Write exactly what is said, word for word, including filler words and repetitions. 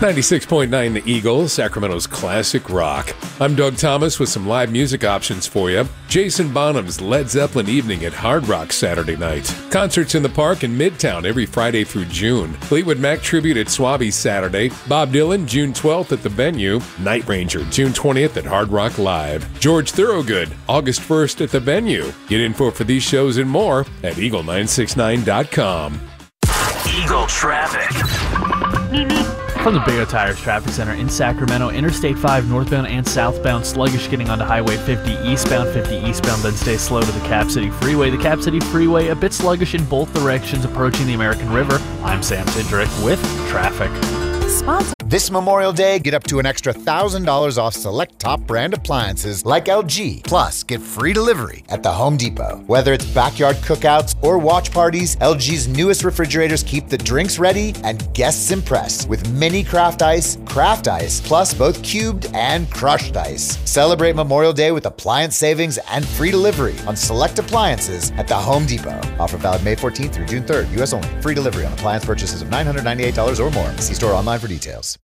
ninety-six point nine The Eagle, Sacramento's classic rock. I'm Doug Thomas with some live music options for you. Jason Bonham's Led Zeppelin Evening at Hard Rock Saturday night. Concerts in the Park in Midtown every Friday through June. Fleetwood Mac Tribute at Swabby Saturday. Bob Dylan, June twelfth at the Venue. Night Ranger, June twentieth at Hard Rock Live. George Thorogood, August first at the Venue. Get info for these shows and more at eagle nine six nine dot com. Eagle Traffic. From the Big O Tires Traffic Center in Sacramento, Interstate five northbound and southbound sluggish getting onto Highway fifty eastbound, fifty eastbound, then stay slow to the Cap City Freeway. The Cap City Freeway a bit sluggish in both directions approaching the American River. I'm Sam Tindrick with traffic. Sponsor. This Memorial Day, get up to an extra one thousand dollars off select top brand appliances like L G. Plus, get free delivery at the Home Depot. Whether it's backyard cookouts or watch parties, L G's newest refrigerators keep the drinks ready and guests impressed with mini craft ice, craft ice, plus both cubed and crushed ice. Celebrate Memorial Day with appliance savings and free delivery on select appliances at the Home Depot. Offer valid May fourteenth through June third, U S only. Free delivery on appliance purchases of nine hundred ninety-eight dollars or more. See store online for details.